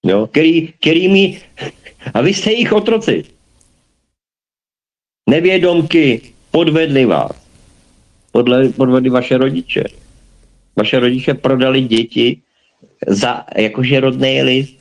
Jo, kterými, a vy jste jich otroci. Nevědomky podvedli vás. Podvedli vaše rodiče. Vaše rodiče prodali děti za jakože rodný list.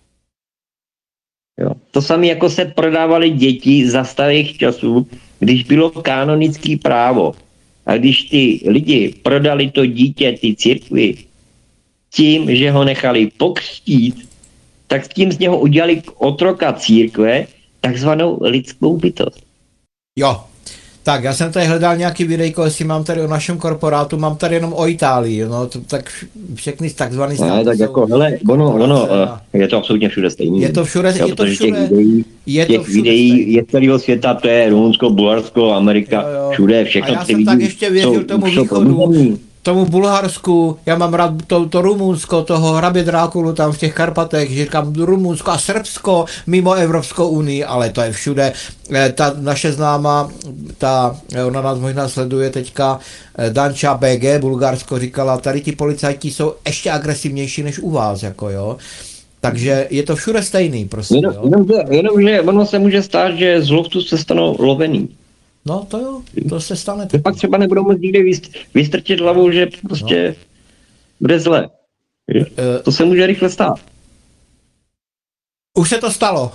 Jo. To samé jako se prodávali děti za starých časů, když bylo kanonické právo. A když ty lidi prodali to dítě ty církvi tím, že ho nechali pokřtít, tak s tím z něho udělali otroka církve takzvanou lidskou bytost. Jo. Tak, já jsem tady hledal nějaký videjko, jestli mám tady o našem korporátu, mám tady jenom o Itálii, no, tak všechny takzvaný státy ne, tak jako, hele, ono, je to absolutně všude stejný. Je to všude, jo, je to všude. Těch videí je celého světa, to je Rumunsko, Bulharsko, Amerika, jo. Všude, všechno. A já jsem tak ještě věřil tomu východu, tomu Bulharsku, já mám rád to Rumunsko, toho hrabě Drákulu tam v těch Karpatech, že říkám Rumunsko a Srbsko mimo Evropskou unii, ale to je všude. Ta naše známá, ona nás možná sleduje teďka, Danča BG, Bulgarsko, říkala, tady ti policajti jsou ještě agresivnější než u vás, jako jo. Takže je to všude stejný, prostě. Jenomže ono se může stát, že z lovců se stanou lovený. No to jo, to se stane. Pak třeba nebudou moct nikdy vystrčit hlavou, že prostě bude zle. To se může rychle stát. Už se to stalo.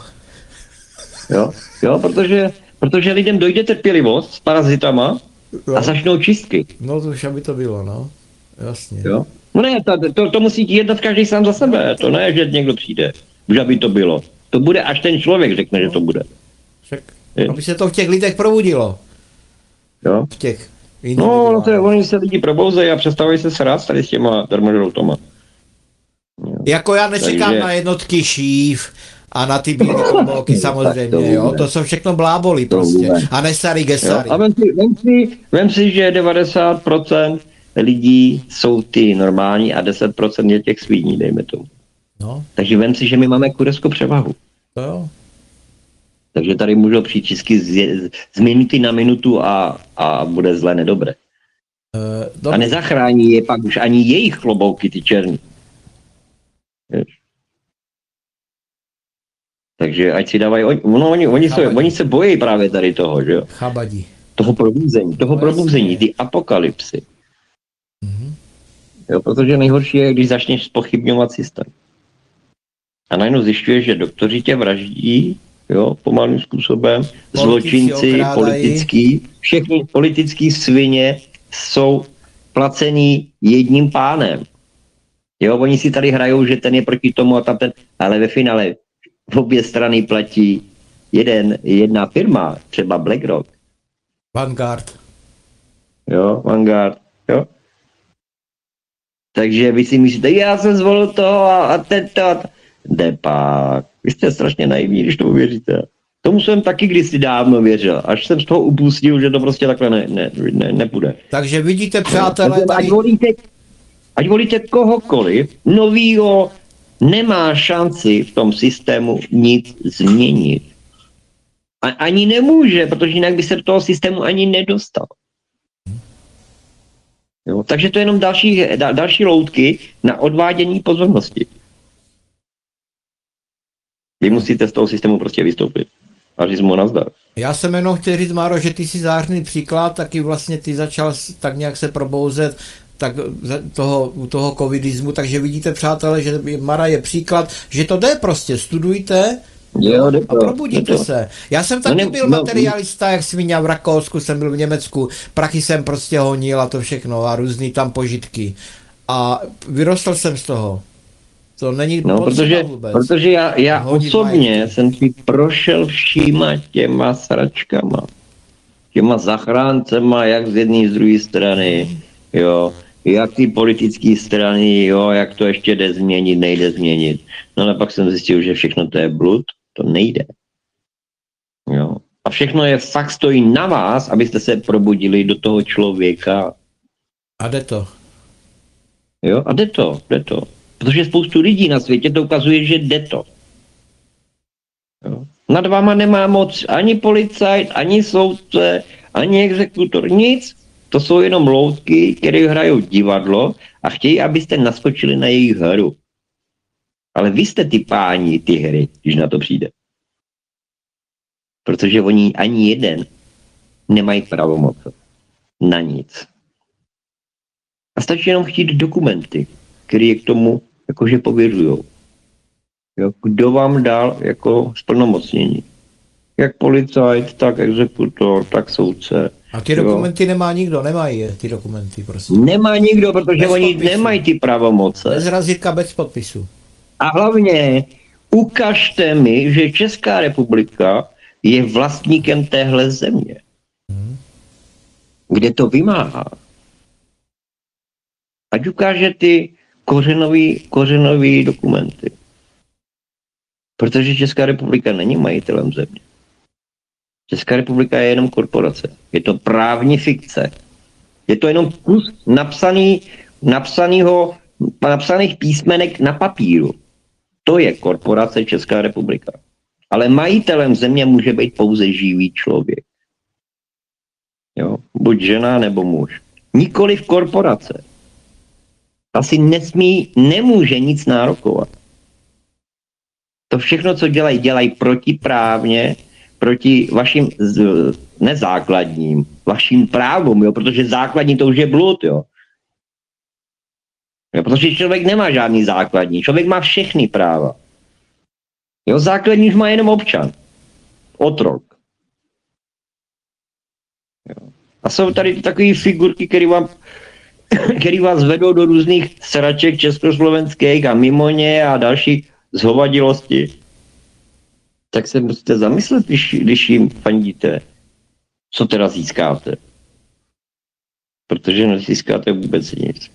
Jo, protože lidem dojde trpělivost s parazitama a začnou čistky. No to už aby to bylo, no. Jasně. Jo. No ne, to musí jednat každý sám za sebe. To ne, že někdo přijde. Už aby to bylo. To bude, až ten člověk řekne, že to bude. Aby se to v těch lidech probudilo. Jo. V těch oni se lidi probouzejí a přestávají se srát tady s těma darmožroutama. Jako já nečekám na jednotky šív a na ty bílé klobouky samozřejmě, jo. To jsou všechno bláboli prostě. A nesary gesary. A vem si, že 90% lidí jsou ty normální a 10% je těch svíní, dejme tomu. No. Takže vem si, že my máme kureskou převahu. To jo. Takže tady můžou přijít čistky z minuty na minutu a bude zle nedobré. A nezachrání je pak už ani jejich klobouky, ty černý. Takže ať si dávají, oni se bojí právě tady toho, že jo? Chabadí. Toho probuzení, ty apokalypsy. Mm-hmm. Jo, protože nejhorší je, když začneš zpochybňovat systém. A najednou zjišťuješ, že doktoři tě vraždí, jo, pomalým způsobem, zločinci, všechny politický svině jsou placený jedním pánem. Jo, oni si tady hrajou, že ten je proti tomu a ten, ale ve finále v obě strany platí jedna firma, třeba BlackRock. Vanguard. Jo. Takže vy si myslíte, já jsem zvolil toho a tento. Depak. Vy jste strašně naivní, když to uvěříte. Tomu jsem taky kdysi dávno věřil, až jsem z toho upustil, že to prostě takhle nepůjde. Takže vidíte, přátelé, tady... Ať volíte kohokoliv, novýho nemá šanci v tom systému nic změnit. Ani nemůže, protože jinak by se do toho systému ani nedostal. Jo? Takže to je jenom další loutky na odvádění pozornosti. Vy musíte z toho systému prostě vystoupit. A říct mu nazdar. Já jsem jenom chtěl říct, Máro, že ty jsi zářný příklad, taky vlastně ty začal tak nějak se probouzet tak u toho covidismu, takže vidíte, přátelé, že Mara je příklad, že to jde prostě, studujte a probudíte se. Já jsem taky byl materialista, jak svině v Rakousku, jsem byl v Německu, prachy jsem prostě honil a to všechno a různý tam požitky. A vyrostl jsem z toho. To není protože já osobně jsem si prošel všíma těma sračkama. Těma zachráncema, jak z jedné z druhé strany, jo. Jak ty politické strany, jo, jak to ještě jde změnit, nejde změnit. No ale pak jsem zjistil, že všechno to je blud, to nejde. Jo. A všechno je fakt stojí na vás, abyste se probudili do toho člověka. A jde to. Jo, a jde to. Protože spoustu lidí na světě to ukazuje, že jde to. Jo. Nad váma nemá moc ani policajt, ani soudce, ani exekutor, nic. To jsou jenom loutky, které hrajou divadlo a chtějí, abyste naskočili na jejich hru. Ale vy jste ty páni, ty hry, když na to přijde. Protože oni ani jeden nemají pravomoc na nic. A stačí jenom chtít dokumenty, které je k tomu jakože pověřujou. Jo, kdo vám dal jako splnomocnění? Jak policajt, tak exekutor, tak soudce. A ty dokumenty nemá nikdo, nemají ty dokumenty prostě. Nemá nikdo, protože bez oni podpisu. Nemají ty pravomoce. Bez razítka, bez podpisu. A hlavně ukažte mi, že Česká republika je vlastníkem téhle země. Kde to vymáhá. Ať ukáže ty kořenový dokumenty. Protože Česká republika není majitelem země. Česká republika je jenom korporace. Je to právní fikce. Je to jenom kus napsaných písmenek na papíru. To je korporace Česká republika. Ale majitelem země může být pouze živý člověk. Jo? Buď žena nebo muž. Nikoliv korporace. Asi nemůže nic nárokovat. To všechno, co dělají protiprávně, proti vašim nezákladním, vašim právům, jo, protože základní to už je blud, jo. Jo, protože člověk nemá žádný základní, člověk má všechny práva. Jo, základní už má jenom občan. Otrok. Jo. A jsou tady takové figurky, které vás vedou do různých sraček československých a mimo ně a další zhovadilosti. Tak se musíte zamyslet, když jim fandíte, co teda získáte. Protože nezískáte vůbec nic.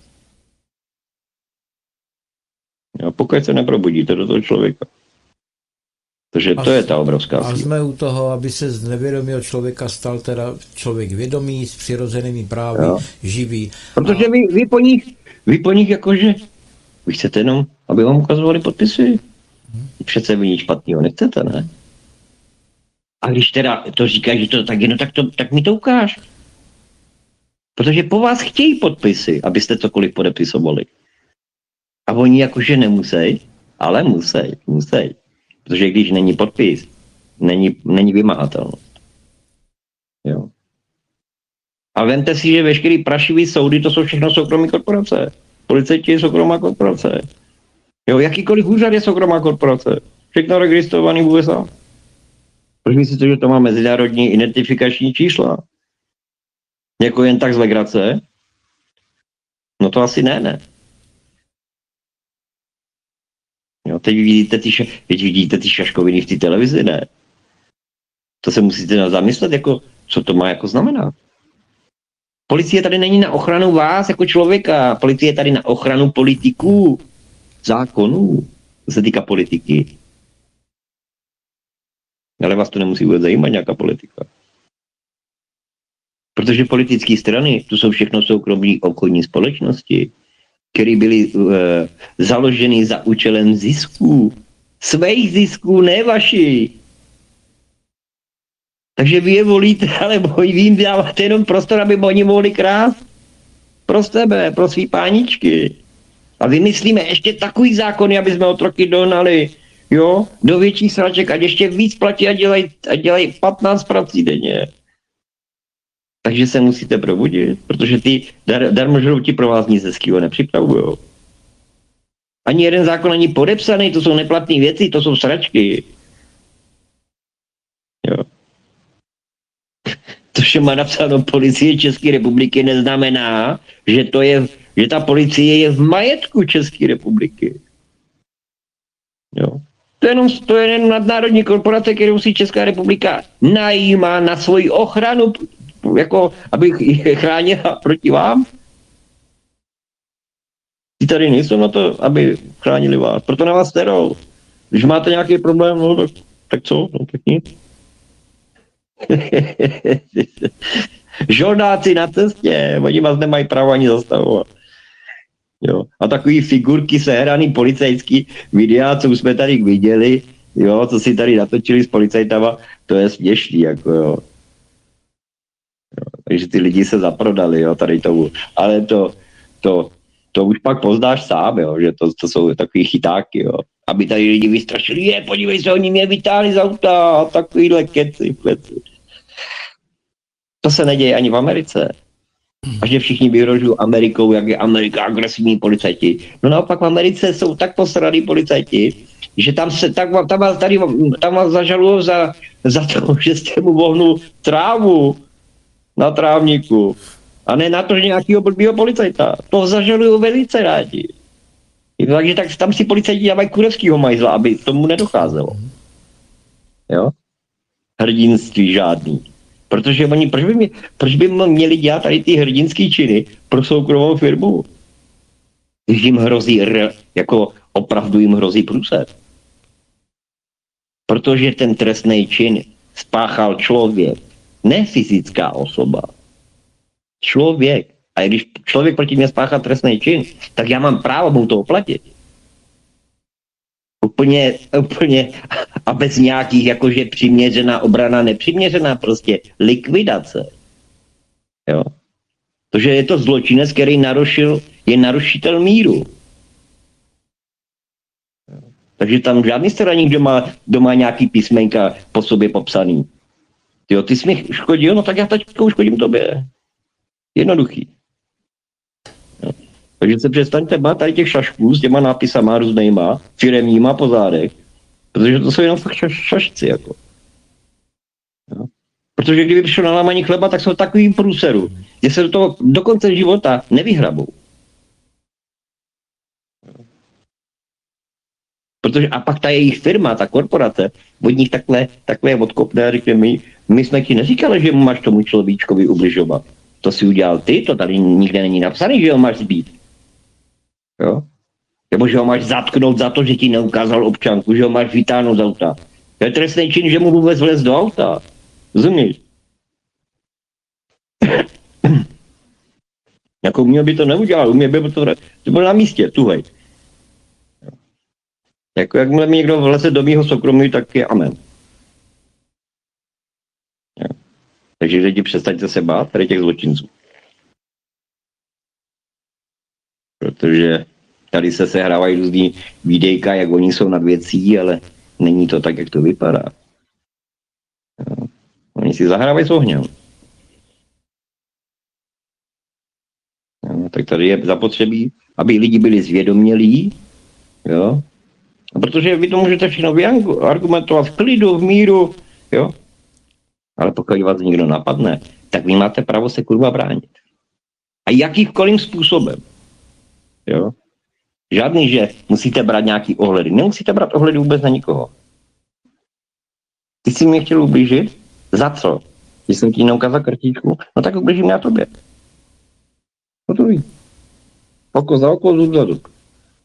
Jo, pokud se neprobudíte do toho člověka. Protože to je ta obrovská síla. A jsme u toho, aby se z nevědomého člověka stal teda člověk vědomý, s přirozenými právy, jo. Živý. Protože vy po nich jakože, vy chcete jenom, aby vám ukazovali podpisy. Přece vy nic špatného nechcete, ne? A když teda to říkáš, že to tak je, no tak mi to ukáž. Protože po vás chtějí podpisy, abyste cokoliv podepisovali. A oni jakože nemusí, ale musí. Protože když není podpis, není vymahatelnost. Jo. A vemte si, že veškerý prašivý soudy, to jsou všechno soukromé korporace. Policajti je soukromá korporace. Jo, jakýkoliv úřad je soukromá korporace. Všechno registrovaný v USA. Proč myslíte, že to má mezinárodní identifikační čísla? Jako jen tak z legrace? No to asi ne. Jo, teď vidíte ty šaškoviny v té televizi, ne? To se musíte zamyslet, jako, co to má jako znamenat. Policie tady není na ochranu vás jako člověka. Policie je tady na ochranu politiků, zákonů, co se týká politiky. Ale vás to nemusí vůbec zajímat nějaká politika. Protože politické strany, to jsou všechno soukromé obchodní společnosti, které byly založeny za účelem zisků. Svých zisků, ne vaši. Takže vy je volíte, ale vy jim dáváte jenom prostor, aby oni mohli krást. Pro sebe, pro svý páničky. A vymyslíme ještě takový zákony, aby jsme otroky dohnali, jo, do větších sraček, ať ještě víc platí a dělají 15 prací denně. Takže se musíte probudit, protože ty darmožrouti pro vás nic hezkýho nepřipravujou. Ani jeden zákon není podepsaný, to jsou neplatné věci, to jsou sračky. Jo. To, že má napsáno Policie České republiky, neznamená, že ta policie je v majetku České republiky. Jo. To je jenom nadnárodní korporace, kterou si Česká republika najímá na svoji ochranu, jako aby je chránila proti vám. Ti tady nejsou na to, aby chránili vás. Proto na vás terou. Když máte nějaký problém, no tak co? No tak nic. Žoldáci na cestě, oni vás nemají právo ani zastavovat. Jo. A takový figurky sehraný policajský videa, co už jsme tady viděli, jo, co si tady natočili s policajtama, to je směšný, jako jo. Takže ty lidi se zaprodali, jo, tady tomu. Ale to už pak poznáš sám, jo, že to jsou takový chytáky, jo. aby tady lidi vystrašili, podívej se, oni mě vytáhli z auta a takovýhle keci. To se neděje ani v Americe. A že všichni vyhrožují Amerikou, jak je Amerika agresivní policajti. No naopak v Americe jsou tak posradí policajti, že tam vás zažalují za to, že jste mu vohnul trávu na trávníku. A ne na to, že nějakýho blbýho policajta. To zažalují velice rádi. Takže tak tam si policajti dávají kurevskýho majzla, aby tomu nedocházelo. Jo? Hrdinství žádný. Protože oni, proč by měli dělat tady ty hrdinský činy pro soukromou firmu? Když jim hrozí, jako opravdu jim hrozí průser. Protože ten trestný čin spáchal člověk, ne fyzická osoba. Člověk. A když člověk proti mě spáchá trestný čin, tak já mám právo mu to oplatit. Úplně a bez nějakých jakože přiměřená obrana, nepřiměřená, prostě likvidace. Jo. Protože je to zločinec, který je narušitel míru. Takže tam žádný straník, kdo má nějaký písmenka po sobě popsaný. Jo, ty jsi mi škodil, no tak já teď uškodím tobě. Jednoduchý. Jo. Takže se přestaňte bát tady těch šašků s těma nápisama různýma, firemníma po zádech, protože to jsou jenom fakt šašci, jako. Jo. Protože kdyby přišel na lámaní chleba, tak jsou takový průseru, že se do toho do konce života nevyhrabou. Protože a pak ta jejich firma, ta korporace, od nich takhle odkopne a řekne, my jsme ti neříkali, že máš tomu človíčkovi ubližovat. To si udělal ty, to tady nikde není napsaný, že ho máš zbít. Jo? Nebo že ho máš zatknout za to, že ti neukázal občanku, že ho máš vytáhnout z auta. To je trestný čin, že mu vůbec vlez do auta. Rozumíš? Jako u mě by to neudělal, u mě by to bylo na místě, tuhej. Jako jakmile mi někdo vleze do mýho soukromí, tak je amen. Jo. Takže lidi, přestaňte se bát tady těch zločinců. Protože tady se sehrávají různý výdejka, jak oni jsou nad věcí, ale není to tak, jak to vypadá. Jo. Oni si zahrávají s ohněm. Jo. Tak tady je zapotřebí, aby lidi byli zvědomělí, jo. Protože vy to můžete všechno argumentovat v klidu, v míru, jo. Ale pokud vás někdo napadne, tak vy máte právo se kurva bránit. A jakýmkoliv způsobem. Jo. Žádný, že musíte brát nějaký ohledy. Nemusíte brát ohledy vůbec na nikoho. Ty jsi mě chtěl ublížit? Za co? Když jsem ti neukázal kartičku, no tak ublížím já tobě. No to ví. Oko za oko, zub za zub.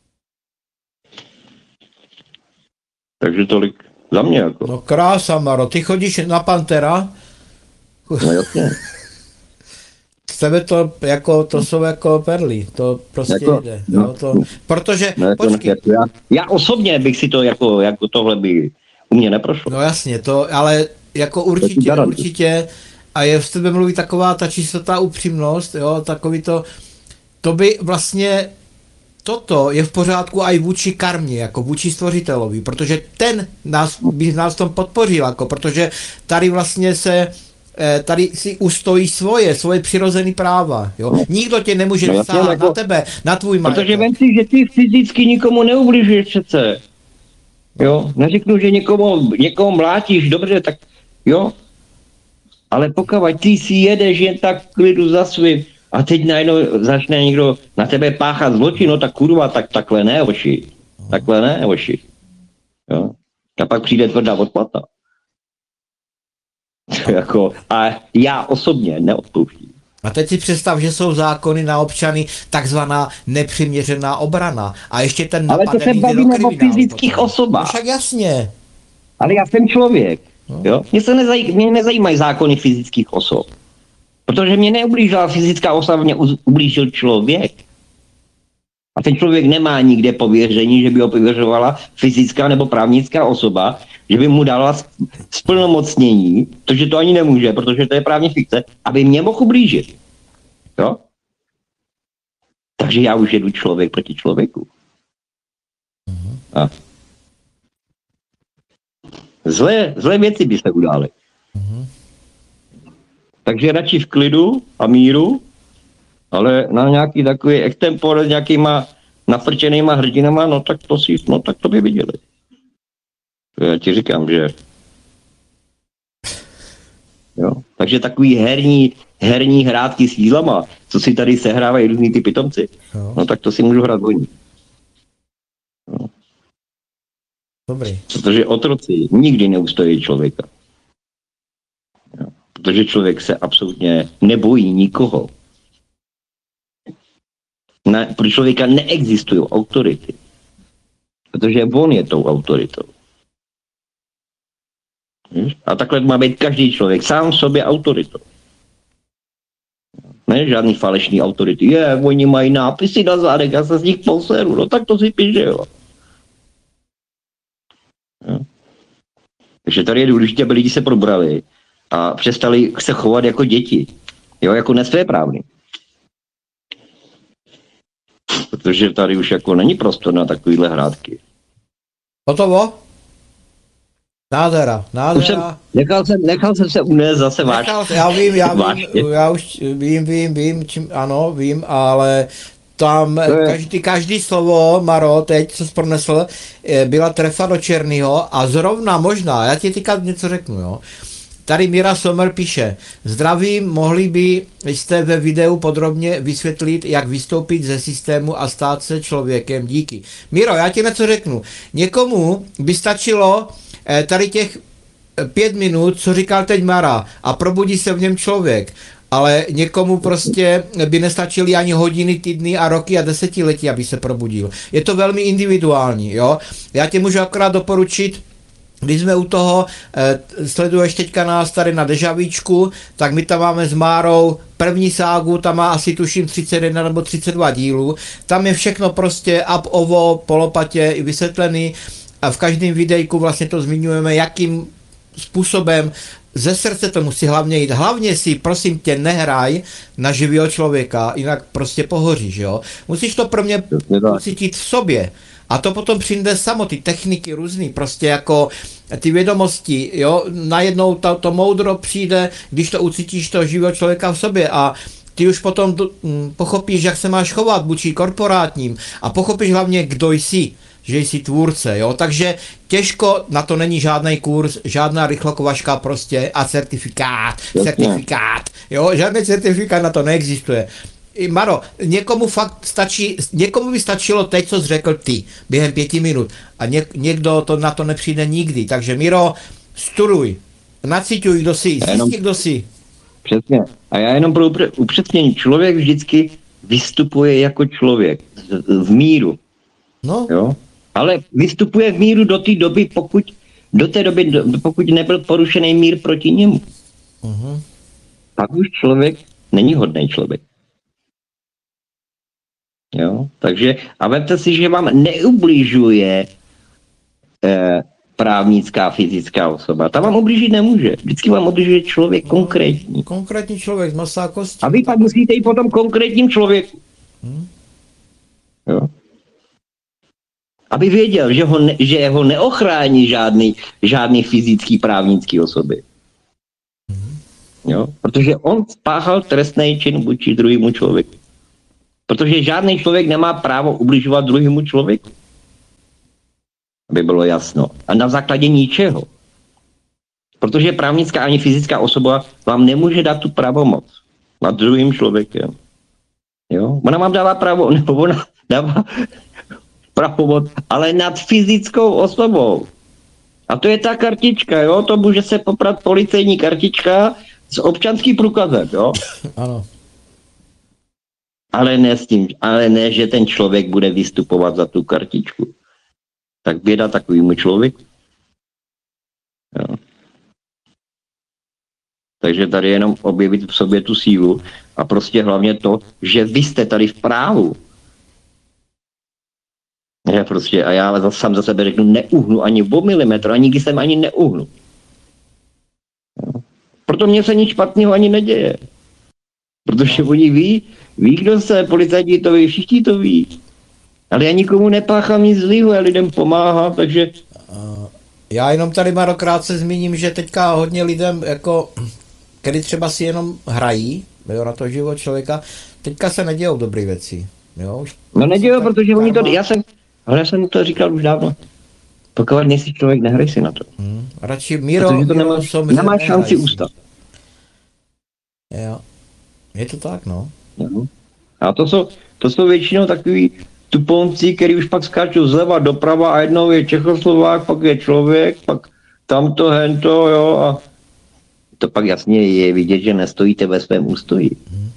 Takže tolik za mě jako. No krása, Maro, ty chodíš na Pantera? No jasně. Z tebe to jsou jako perly, to prostě jako, jde. No, jo, protože, no, počkej. Já osobně bych si to jako tohle by u mě neprošlo. No jasně, ale jako určitě, a je v tebe mluví taková ta čistota, upřímnost, jo, takový to by vlastně, toto je v pořádku i vůči karmě, jako vůči stvořitelovi, protože ten by nás v tom podpořil, jako, protože tady vlastně tady si ustojí svoje přirozené práva, jo. Nikdo tě nemůže sahat jako, na tebe, na tvůj majetek. Protože vem si, že ty fyzicky nikomu neubližuješ přece. Jo, neřeknu, že někomu mlátíš, dobře, tak jo. Ale pokud ty si jedeš jen tak v klidu za svým a teď najednou začne někdo na tebe páchat zločin, no tak kurva, tak takhle ne, oši. Takhle ne, oši. Jo. A pak přijde tvrdá odplata. Jako, a já osobně neodpouštím. A teď si představ, že jsou zákony na občany, takzvaná nepřiměřená obrana. A ještě ten napadený. Ale to se bavíme o fyzických osobách. No však jasně. Ale já jsem člověk. Jo? Mě nezajímají zákony fyzických osob. Protože mě neublížila fyzická osoba, mě ublížil člověk. A ten člověk nemá nikde pověření, že by ho pověřovala fyzická nebo právnická osoba, že by mu dala splnomocnění, protože to ani nemůže, protože to je právní fikce, aby mě mohl ublížit. Jo? Takže já už jedu člověk proti člověku. A Zlé věci by se udály. Takže radši v klidu a míru, ale na nějaký takový extempore s nějakýma nafrčenýma hrdinama, no tak to by viděli. Já ti říkám, že jo. Takže takový herní hrátky s jízlama, co si tady sehrávají různý ty pitomci, no tak to si můžu hrát oni. No. Dobrý. Protože otroci nikdy neustojí člověka. Jo. Protože člověk se absolutně nebojí nikoho. Pro člověka neexistují autority. Protože on je tou autoritou. A takhle má být každý člověk sám sobě autoritou. Ne žádný falešný autority. Oni mají nápisy na zádech, já se z nich poseru. No tak to si píše, jo. Takže tady je důležité, aby lidi se probrali a přestali se chovat jako děti. Jo, jako nesvéprávný. Protože tady už jako není prostor na takovýhle hrátky. Hotovo? Nádhera. Nechal jsem se unést zase vážně. Já už vím, vím, ale tam každý slovo, Maro, teď, co jsi pronesl, byla trefa do černého a zrovna možná, já ti teďka něco řeknu, jo. Tady Míra Sommer píše, zdravím, mohli byste ve videu podrobně vysvětlit, jak vystoupit ze systému a stát se člověkem. Díky. Míro, já ti něco řeknu. Někomu by stačilo tady těch 5 minut, co říkal teď Mara, a probudí se v něm člověk. Ale někomu prostě by nestačily ani hodiny, týdny a roky a desetiletí, aby se probudil. Je to velmi individuální, jo. Já ti můžu akorát doporučit, když jsme u toho, sleduješ teďka nás tady na Dežavíčku, tak my tam máme s Márou první ságu, tam má asi tuším 31 nebo 32 dílů, tam je všechno prostě up ovo, po lopatě i vysvětlený a v každém videjku vlastně to zmiňujeme, jakým způsobem ze srdce to musí hlavně jít. Hlavně si, prosím tě, nehraj na živého člověka, jinak prostě pohoříš, jo. Musíš to pro mě ucítit v sobě. A to potom přijde samo, ty techniky různý, prostě jako ty vědomosti, jo, najednou to moudro přijde, když to ucítíš toho živého člověka v sobě a ty už potom pochopíš, jak se máš chovat vůči korporátním a pochopíš hlavně, kdo jsi, že jsi tvůrce, jo, takže těžko, na to není žádný kurz, žádná rychlokovačka prostě a certifikát, jo, žádný certifikát na to neexistuje. Maro, někomu by stačilo teď, co jsi řekl ty, během 5 minut a někdo to na to nepřijde nikdy, takže Miro, studuj, nacítuj, kdo jsi, zjistí, kdo jsi. Přesně, a já jenom pro upřesnění, člověk vždycky vystupuje jako člověk, v míru, no. Jo, ale vystupuje v míru do té doby, pokud nebyl porušený mír proti němu. Pak už člověk není hodný člověk. Jo, takže a vemte si, že vám neubližuje právnická fyzická osoba. Ta vám ublížit nemůže. Vždycky vám ubližuje člověk konkrétní. Konkrétní člověk z masa a kostí. A vy pak musíte jít po tom konkrétním člověku. Jo. Aby věděl, že ho neochrání žádný fyzický právnický osoby. Jo. Protože on spáchal trestný čin vůči druhému člověku. Protože žádný člověk nemá právo ubližovat druhému člověku. Aby bylo jasno. A na základě ničeho. Protože právnická ani fyzická osoba vám nemůže dát tu pravomoc nad druhým člověkem. Jo? Ona vám dává právo, nebo ona dává pravomoc, ale nad fyzickou osobou. A to je ta kartička, jo? To může se poprat policejní kartička s občanským průkazem, jo? Ano. Ale ne, že ten člověk bude vystupovat za tu kartičku. Tak běda takovýmu člověku. Jo. Takže tady jenom objevit v sobě tu sílu a prostě hlavně to, že vy jste tady v právu. A já ale sám za sebe řeknu, neuhnu ani o milimetr, ani když jsem ani neuhnu. Jo. Proto mně se nic špatného ani neděje. Protože oni ví, kdo se, policajti to ví, všichni to ví. Ale já nikomu nepáchám nic zlýho, já lidem pomáhám, takže Já jenom tady krátce zmíním, že teďka hodně lidem, jako, který třeba si jenom hrají, jo, na to život člověka, teďka se nedějou dobré věci. Jo? No nedějou, protože oni to, já jsem to říkal už dávno. Pokud nejsi člověk, nehraj si na to. Radši Míro, nemáš šanci ústat. Jo. Je to tak, no. Jo. A to jsou většinou takový tuponci, který už pak skáčou zleva doprava a jednou je Čechoslovák, pak je člověk, pak tamto, hento, jo, a to pak jasně je vidět, že nestojíte ve svém ústoji.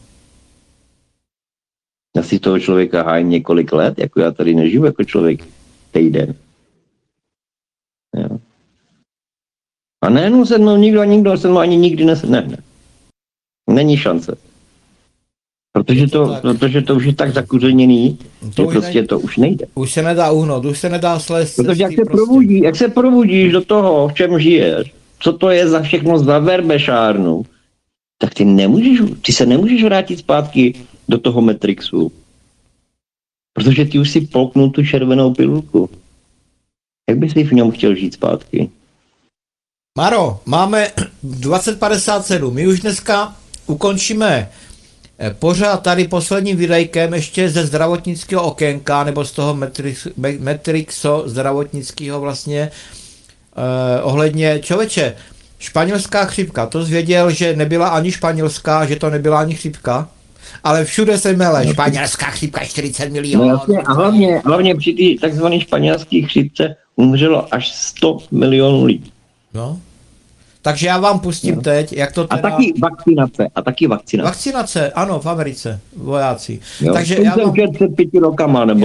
Já si toho člověka hájím několik let, jako já tady nežiju jako člověk týden. Jo. A nejenom se mnou nikdo se mnou ani nikdy nesedne. Není šance. Protože to už je tak zakuřeněný, že prostě to už nejde. Už se nedá uhnout, už se nedá slést. Protože jak se probudíš do toho, v čem žiješ, co to je za všechno za verbešárnu, tak ty se nemůžeš vrátit zpátky do toho Matrixu. Protože ty už si polknul tu červenou pilulku. Jak bys v něm chtěl žít zpátky? Maro, máme 20:57. My už dneska ukončíme pořád tady posledním videjkem ještě ze zdravotnického okénka, nebo z toho Matrixo zdravotnického vlastně ohledně člověče. Španělská chřipka, to zvěděl, že nebyla ani španělská, že to nebyla ani chřipka, ale všude se mele. Španělská chřipka 40 milionů. No jasně, a hlavně při té takzvané španělské chřipce umřelo až 100 milionů lidí. No. Takže já vám pustím teď, jak to teda... A taky vakcinace. Vakcinace, ano, v Americe, vojáci. Jo, takže já vám... před 5 rokama, nebo...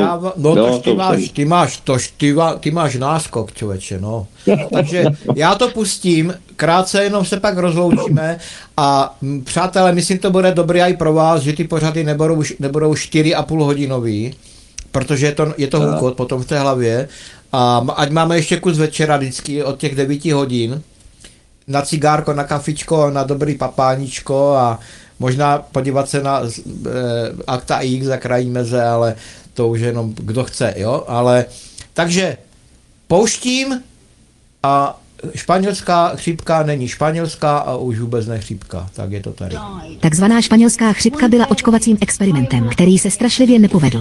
Ty máš náskok, člověče, no. Takže já to pustím, krátce jenom se pak rozloučíme a přátelé, myslím, to bude dobré i pro vás, že ty pořady nebudou 4,5 hodinový, protože je to hukot potom v té hlavě a ať máme ještě kus večera vždycky od těch 9 hodin, na cigárko, na kafičko, na dobrý papáničko a možná podívat se na Akta X za krají meze, ale to už jenom kdo chce, jo, ale takže pouštím a španělská chřipka není španělská a už vůbec ne chřipka, tak je to tady. Takzvaná španělská chřipka byla očkovacím experimentem, který se strašlivě nepovedl.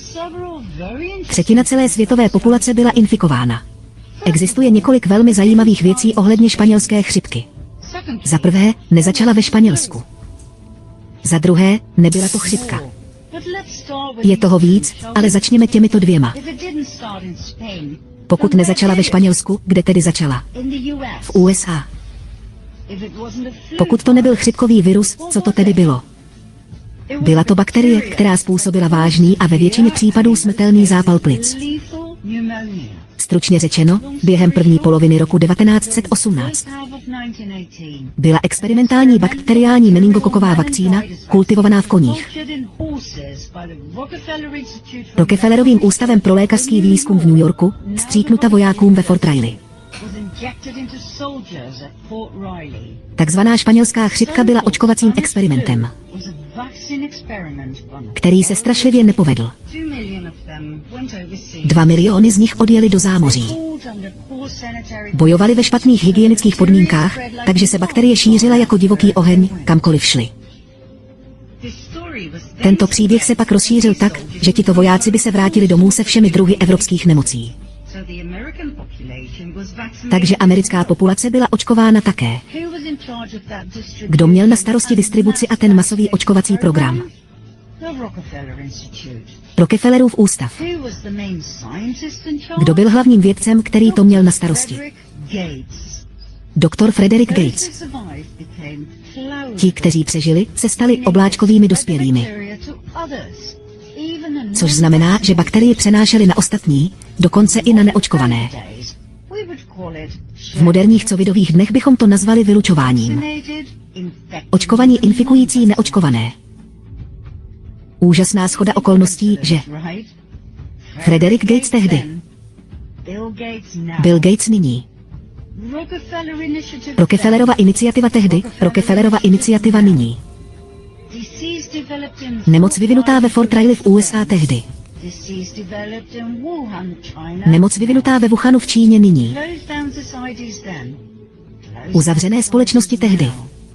1/3 celé světové populace byla infikována. Existuje několik velmi zajímavých věcí ohledně španělské chřipky. Za prvé, nezačala ve Španělsku. Za druhé, nebyla to chřipka. Je toho víc, ale začněme těmito dvěma. Pokud nezačala ve Španělsku, kde tedy začala? V USA. Pokud to nebyl chřipkový virus, co to tedy bylo? Byla to bakterie, která způsobila vážný a ve většině případů smrtelný zápal plic. Stručně řečeno, během první poloviny roku 1918 byla experimentální bakteriální meningokoková vakcína kultivovaná v koních. Rockefellerovým ústavem pro lékařský výzkum v New Yorku vstříknuta vojákům ve Fort Riley. Takzvaná španělská chřipka byla očkovacím experimentem, který se strašlivě nepovedl. 2 miliony z nich odjeli do zámoří. Bojovali ve špatných hygienických podmínkách, takže se bakterie šířila jako divoký oheň, kamkoliv šli. Tento příběh se pak rozšířil tak, že tito vojáci by se vrátili domů se všemi druhy evropských nemocí. Takže americká populace byla očkována také. Kdo měl na starosti distribuci a ten masový očkovací program? Rockefellerův ústav. Kdo byl hlavním vědcem, který to měl na starosti? Doktor Frederick Gates. Ti, kteří přežili, se stali obláčkovými dospělými. Což znamená, že bakterie přenášely na ostatní, dokonce i na neočkované. V moderních covidových dnech bychom to nazvali vylučováním. Očkovaní infikující neočkované. Úžasná shoda okolností, že Frederick Gates tehdy, Bill Gates nyní. Rockefellerova iniciativa tehdy, Rockefellerova iniciativa nyní. Nemoc vyvinutá ve Fort Riley v USA tehdy. Nemoc vyvinutá ve Wuhanu v Číně nyní. Uzavřené společnosti tehdy.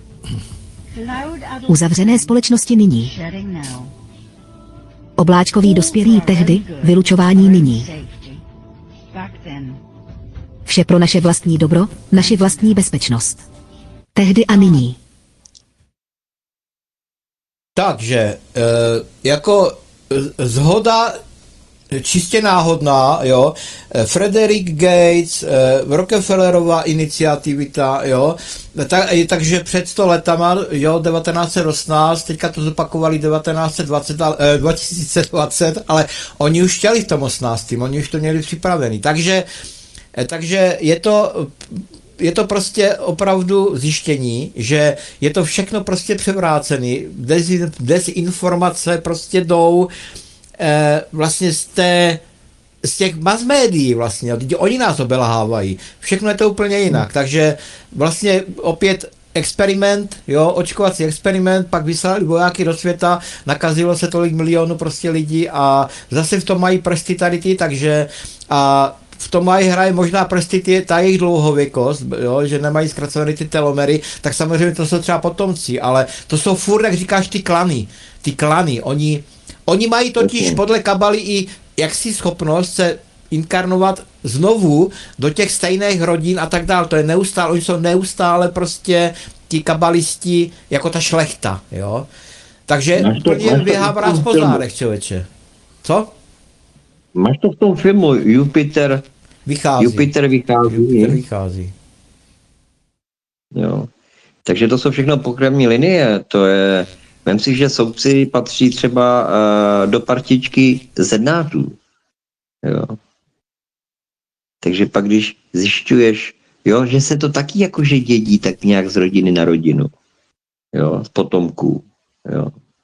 Uzavřené společnosti nyní. Obláčkový dospělí tehdy, vylučování nyní. Vše pro naše vlastní dobro, naši vlastní bezpečnost. Tehdy a nyní. Takže, jako zhoda čistě náhodná, jo, Frederick Gates, Rockefellerova iniciativita, jo, takže před 100 letama, jo, 1918, teďka to zopakovali 2020, ale oni už chtěli v tom 18, oni už to měli připravený, takže je to prostě opravdu zjištění, že je to všechno prostě převrácený, dezinformace prostě jdou vlastně z těch mass médií vlastně, oni nás obelhávají, všechno je to úplně jinak, takže vlastně opět experiment, jo, očkovací experiment, pak vyslali vojáky do světa, nakazilo se tolik milionů prostě lidí a zase v tom mají prsty tady ty, takže a v tom hraje možná prsty ta jejich dlouhověkost, jo, že nemají zkracované ty telomery, tak samozřejmě to jsou třeba potomci, ale to jsou furt, jak říkáš, ty klany, oni mají totiž podle kabaly i jaksi schopnost se inkarnovat znovu do těch stejných rodin a tak dále, to je neustále, oni jsou neustále prostě ti kabalisti jako ta šlechta, jo, takže úplně běhá mráz po zádech, člověče. Co? Máš to v tom filmu Jupiter vychází. Jo. Takže to jsou všechno pokrevní linie, to je, vem si, že soudci patří třeba do partičky zednářů. Jo. Takže pak, když zjišťuješ, jo, že se to taky jakože dědí tak nějak z rodiny na rodinu. Jo, z potomků. Jo.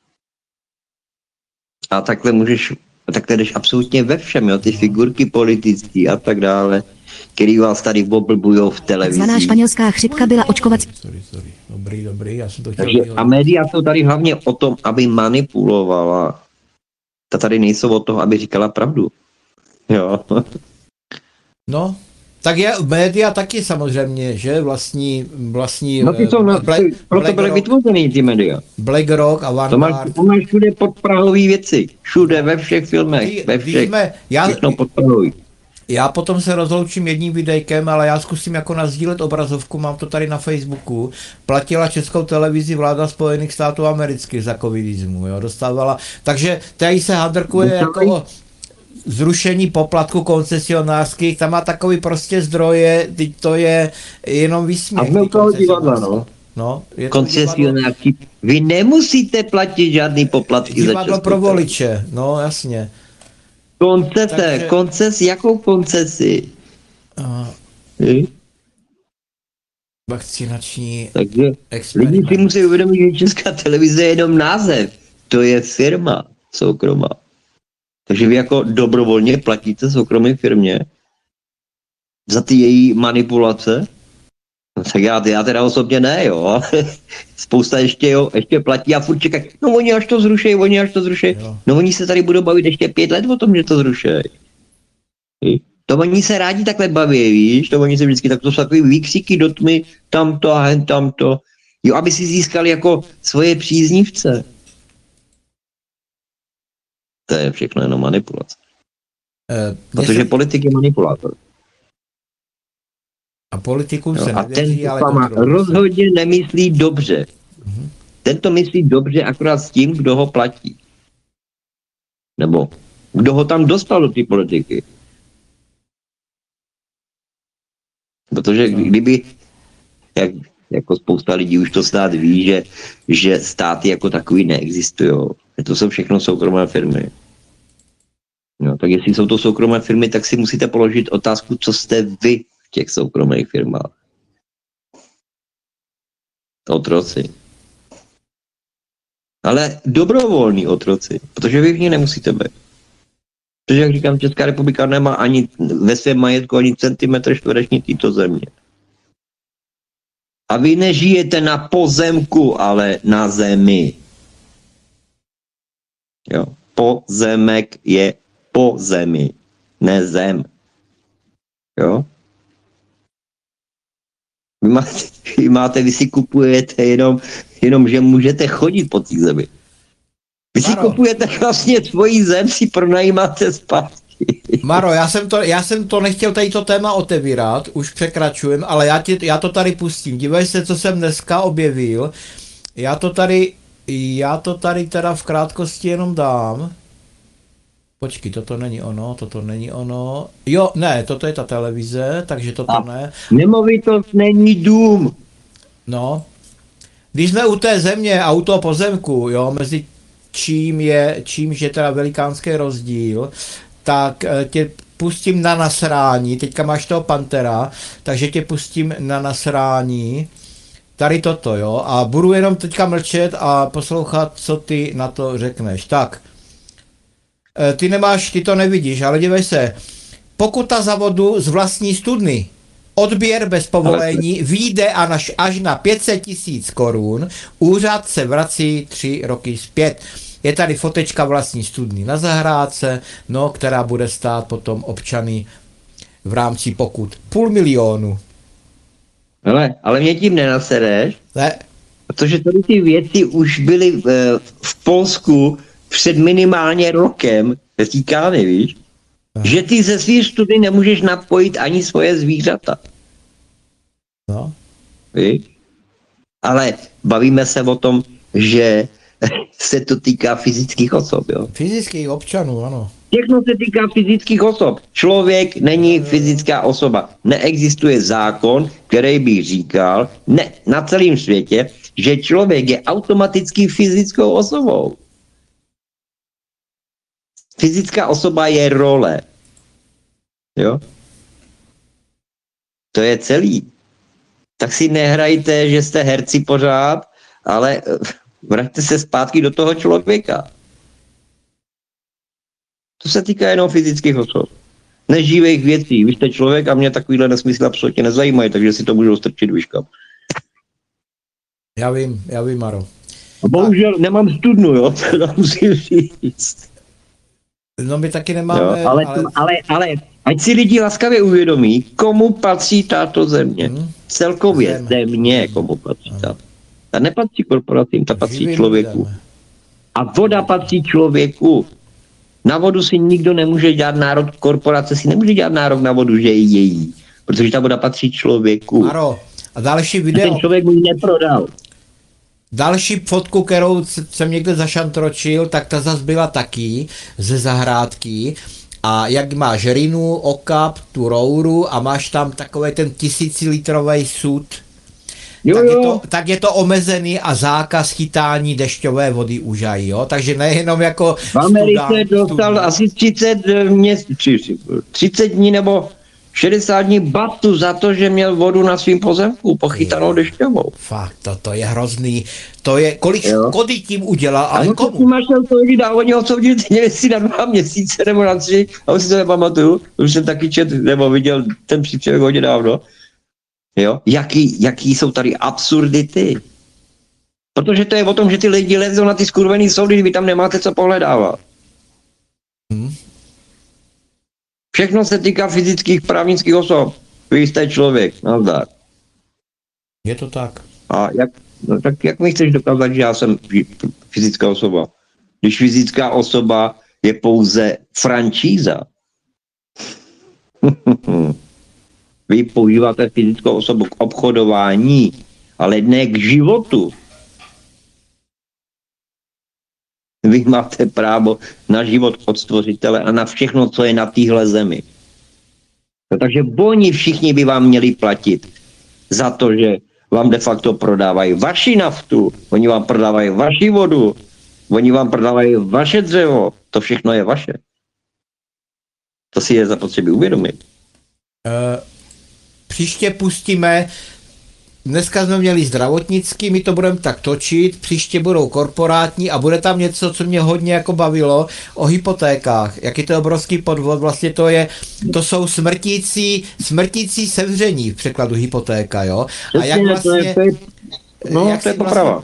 A takhle jdeš absolutně ve všem, jo, ty figurky politické a tak dále, který vás tady oblbujou v televizi. Takzvaná španělská chřipka byla očkovací. Sorry. Dobrý, já jsem to chtěl. Takže a média jsou tady hlavně o tom, aby manipulovala. Ta tady nejsou o toho, aby říkala pravdu. Jo. No, tak je média taky samozřejmě, že vlastní no ty jsou proto byly vytvořený ty média. BlackRock a Vanguard. To máš všude podprahový věci. Všude, ve všech filmech, ve všech. Všechno podprahový. Já potom se rozloučím jedním videjkem, ale já zkusím jako nazdílet obrazovku, mám to tady na Facebooku. Platila Českou televizi vláda Spojených států amerických za covidismu, jo, dostávala. Takže tady se handrkuje jako zrušení poplatku koncesionářských, tam má takový prostě zdroje, to je jenom výsměch. A jsme u toho divadla, no. No, koncesionářky. Vy nemusíte platit žádný poplatky za divadlo pro voliče, no jasně. Jakou koncesi? Vakcinační takže experiment. lidi si musí uvědomit, že Česká televize je jenom název. To je firma soukromá. Takže vy jako dobrovolně platíte soukromé firmě za ty její manipulace? No, tak já teda osobně ne, jo. Spousta ještě platí a furt čekají. No oni až to zrušejí. No oni se tady budou bavit ještě 5 let o tom, že to zrušejí. To oni se rádi takhle baví, víš? To oni se vždycky to jsou takový výkřiky do tmy, tamto a hen tamto. Jo, aby si získali jako svoje příznivce. To je všechno jenom manipulace. Protože politik je manipulátor. A politikům se nevěří, ale rozhodně nemyslí dobře. Ten to myslí dobře akorát s tím, kdo ho platí. Nebo kdo ho tam dostal do té politiky. Protože kdyby, jako spousta lidí už to snad ví, že státy jako takový neexistují. To jsou všechno soukromé firmy. No, tak jestli jsou to soukromé firmy, tak si musíte položit otázku, co jste vy v těch soukromých firmách. Otroci. Ale dobrovolní otroci, protože vy v ní nemusíte být. Protože, jak říkám, Česká republika nemá ani ve svém majetku ani centimetr čtvereční této země. A vy nežijete na pozemku, ale na zemi. Jo. Pozemek je po zemi, ne zem. Jo? Vy si kupujete jenom, že můžete chodit po té zemi. Vy si kupujete vlastně tvojí zem, si pronajímáte zpátky. Maro, já jsem to nechtěl tady to téma otevírat, už překračujem, ale já to tady pustím. Dívej se, co jsem dneska objevil. Já to tady teda v krátkosti jenom dám. Počkej, toto není ono. Jo, ne, toto je ta televize, takže toto ne. Nemovitost není dům. No. Když jsme u té země a u toho pozemku, jo, mezi čímž je teda velikánský rozdíl, tak tě pustím na nasrání, teďka máš toho Pantera, takže tě pustím na nasrání, tady toto, jo, a budu jenom teďka mlčet a poslouchat, co ty na to řekneš. Tak, ty to nevidíš, ale dívej se, pokuta za vodu z vlastní studny, odběr bez povolení, vyjde až na 500 000 korun, úřad se vrací 3 roky zpět. Je tady fotečka vlastní studny na zahrádce, no, která bude stát potom občany v rámci pokut 500 000. Ale mě tím nenasereš, Ne. protože tady ty věci už byly v Polsku před minimálně rokem, říká, nevíš, že ty ze svých studií nemůžeš napojit ani svoje zvířata. No. Víš? Ale bavíme se o tom, že se to týká fyzických osob, jo? Fyzických občanů, ano. Všechno se týká fyzických osob. Člověk není fyzická osoba. Neexistuje zákon, který by říkal na celém světě, že člověk je automaticky fyzickou osobou. Fyzická osoba je role. Jo? To je celý. Tak si nehrajte, že jste herci pořád, ale vraťte se zpátky do toho člověka. To se týká jenom fyzických osob. Neživých věcí. Vy jste člověk a mě takovýhle nesmysly absolutně nezajímají, takže si to můžou strčit vyškam. Já vím, Maro. A bohužel nemám studnu, jo, to musím říct. No my taky nemáme, jo, ale ať si lidi laskavě uvědomí, komu patří tato země. Celkově země, komu patří ta. Ta nepatří korporacím, ta patří člověku. A voda patří člověku. Na vodu si nikdo nemůže dělat nárok, korporace si nemůže dělat nárok na vodu, že je její. Protože ta voda patří člověku. Maro, a další video. A ten člověk mu ji neprodal. Další fotku, kterou jsem někde zašantročil, tak ta zas byla taky ze zahrádky. A jak máš rinu, okap, tu rouru a máš tam takový ten 1000litrový sud, tak je to omezený a zákaz chytání dešťové vody užají, jo? Takže nejenom jako v Americe dostal asi 30 dní nebo 60 dní batu za to, že měl vodu na svým pozemku pochytanou dešťovou. Fakt, to je hrozný. To je, kolik škody tím udělal, ale komu? Ano, máš to lidi dál, oni odsoudili, nevím, jestli na 2 měsíce nebo na 3, a už si to nepamatuju, už jsem taky nebo viděl ten příběh hodně dávno. Jo? Jaký jsou tady absurdity. Protože to je o tom, že ty lidi lezou na ty skurvený soudy, vy tam nemáte co pohledávat. Všechno se týká fyzických, právnických osob. Vy jste člověk, nazdar. Je to tak. A jak mi chceš dokázat, že já jsem fyzická osoba? Když fyzická osoba je pouze franšíza. Vy používáte fyzickou osobu k obchodování, ale ne k životu. Vy máte právo na život od stvořitele a na všechno, co je na téhle zemi. No, takže oni všichni by vám měli platit za to, že vám de facto prodávají vaši naftu, oni vám prodávají vaši vodu, oni vám prodávají vaše dřevo, to všechno je vaše. To si je zapotřebí uvědomit. Příště pustíme, dneska jsme měli zdravotnický, my to budeme tak točit, příště budou korporátní a bude tam něco, co mě hodně jako bavilo, o hypotékách. Jak je to obrovský podvod, vlastně to jsou smrtící sevření v překladu hypotéka, jo? A jak vlastně... To je poprava.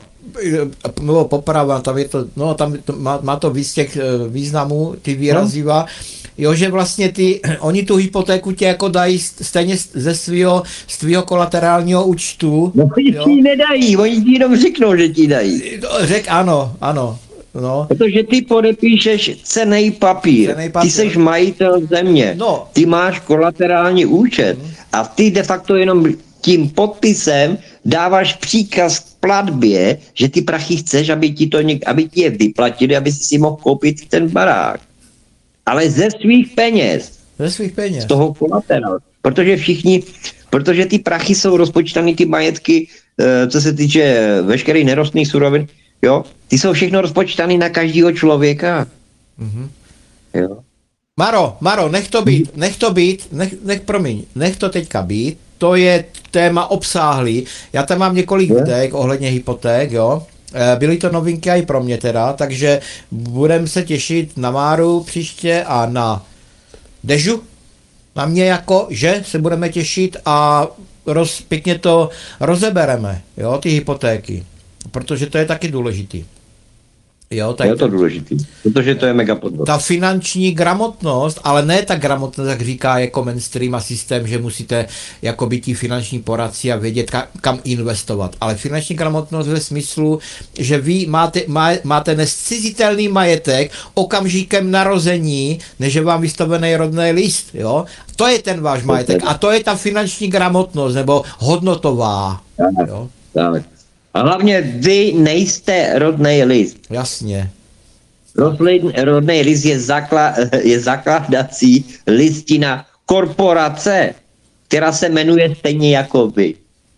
No, poprava, tam je to, no, tam má to víc těch významů, ty výraziva. Jo, že vlastně oni tu hypotéku tě jako dají stejně z tvýho kolaterálního účtu. No oni ti ji nedají, oni ti jenom řeknou, že ti dají. Ano. No. Protože ty podepíšeš cenný papír. Ty seš majitel země. No. Ty máš kolaterální účet. A ty de facto jenom tím podpisem dáváš příkaz k platbě, že ty prachy chceš, aby ti je vyplatili, aby si mohl koupit ten barák. Ale ze svých peněz. Z toho kolaterálu. Protože ty prachy jsou rozpočítané, ty majetky, co se týče veškerých nerostných surovin, jo, ty jsou všechno rozpočítané na každého člověka. Mm-hmm. Jo. Maro, nech to teďka být, to je téma obsáhlý, já tam mám několik videek ohledně hypoték, jo, byly to novinky i pro mě teda, takže budeme se těšit na Máru příště a na Dežu, na mě jako, že se budeme těšit a pěkně to rozebereme, jo, ty hypotéky, protože to je taky důležitý. Jo, je to důležitý, protože to je mega podvod. Ta finanční gramotnost, ale ne ta gramotnost, jak říká jako mainstream a systém, že musíte jako být tí finanční poradci a vědět, kam investovat. Ale finanční gramotnost ve smyslu, že vy máte nescizitelný majetek okamžikem narození, než je vám vystavený rodný list. Jo? To je ten váš majetek a to je ta finanční gramotnost nebo hodnotová. Jo? Tak. A hlavně vy nejste rodný list. Jasně. Rodný list je zakládací listina korporace, která se jmenuje stejně jako vy.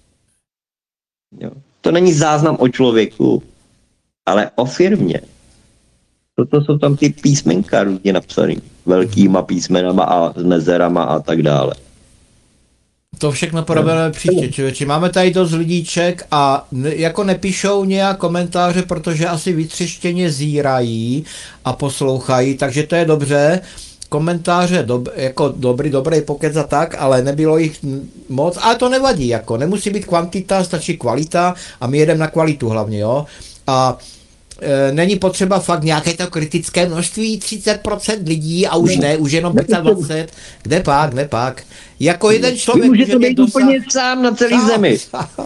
Jo. To není záznam o člověku, ale o firmě. Proto jsou tam ty písmenka různě napsaný. Velkýma písmenama a s mezerama a tak dále. To všechno probereme příště, člověči. Máme tady dost lidíček a jako nepíšou nějak komentáře, protože asi vytřeštěně zírají a poslouchají, takže to je dobře. Komentáře jako dobrý pokec a tak, ale nebylo jich moc, ale to nevadí, jako nemusí být kvantita, stačí kvalita a my jedeme na kvalitu hlavně, jo. A není potřeba fakt nějaké to kritické množství, 30% lidí a už ne, už jenom 25%, kde pak. Jako jeden člověk může to být úplně sám na celý zemi.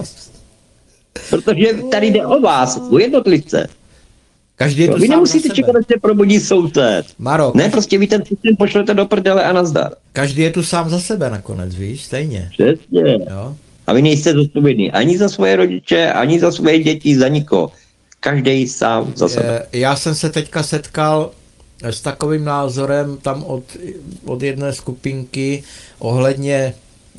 Protože tady jde o vás, o jednotlivce. Každý je tu vy nemusíte čekat, až se probudí soused. Maro, ne, prostě vy ten systém pošlete do prdele a nazdar. Každý je tu sám za sebe nakonec, víš, stejně. Přesně. Jo? A vy nejste zodpovědní ani za svoje rodiče, ani za svoje děti, za nikoho. Každý sám za sebe. Já jsem se teďka setkal s takovým názorem tam od jedné skupinky ohledně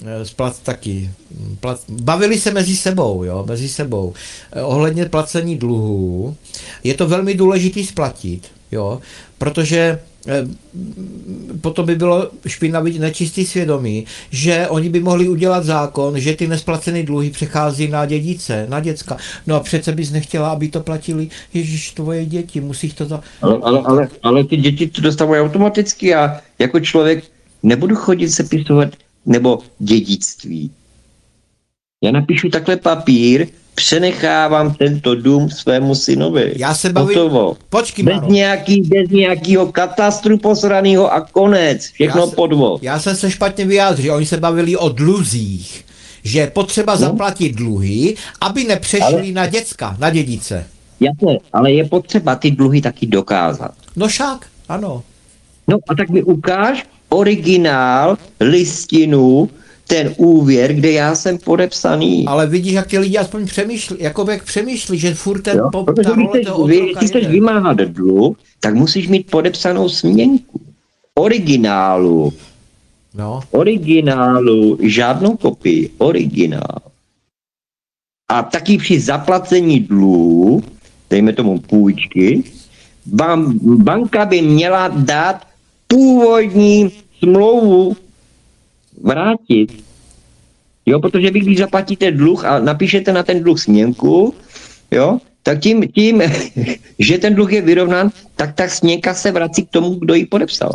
bavili se mezi sebou, ohledně placení dluhů. Je to velmi důležitý splatit, jo, protože potom by bylo špinavý nečistý svědomí, že oni by mohli udělat zákon, že ty nesplacené dluhy přechází na dědice, na děcka. No a přece bys nechtěla, aby to platili, ježiš, tvoje děti, musíš to ale ty děti to dostávají automaticky a jako člověk nebudu chodit sepisovat nebo dědictví. Já napíšu takhle papír, přenechávám tento dům svému synovi. Já se bavím... Počkej, bez nějakého katastru posraného a konec. Všechno podvod. Já jsem se špatně vyjádřil. Oni se bavili o dluzích. Že je potřeba zaplatit dluhy, aby nepřešli na děcka, na dědice. Jasně, ale je potřeba ty dluhy taky dokázat. No však, ano. No a tak mi ukáž originál, listinu, ten úvěr, kde já jsem podepsaný. Ale vidíš, jak ty lidi aspoň přemýšlí, že furt ten ty chceš vymáhat dluh, tak musíš mít podepsanou směnku. Originálu. No. Originálu, žádnou kopii, originál. A taky při zaplacení dluhu, dejme tomu půjčky, banka by měla dát původní smlouvu vrátit. Jo, protože vy, když zaplatíte dluh a napíšete na ten dluh směnku, jo, tak tím, že ten dluh je vyrovnán, tak ta směnka se vrací k tomu, kdo ji podepsal.